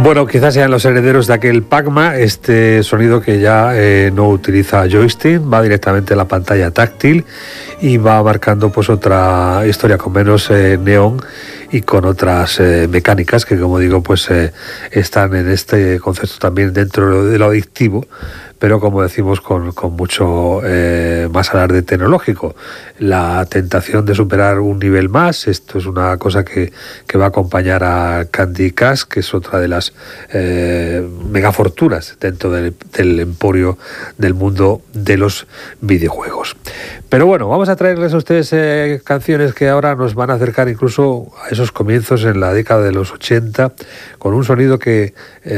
Bueno, quizás sean los herederos de aquel Pac-Man, este sonido que ya no utiliza joystick, va directamente a la pantalla táctil y va marcando pues otra historia con menos neón y con otras mecánicas que, como digo, pues están en este concepto también dentro de lo adictivo, pero como decimos con mucho más alarde tecnológico. La tentación de superar un nivel más, esto es una cosa que va a acompañar a Candy Crush, que es otra de las megafortunas dentro del emporio del mundo de los videojuegos. Pero bueno, vamos a traerles a ustedes canciones que ahora nos van a acercar incluso a esos comienzos en la década de los 80, con un sonido que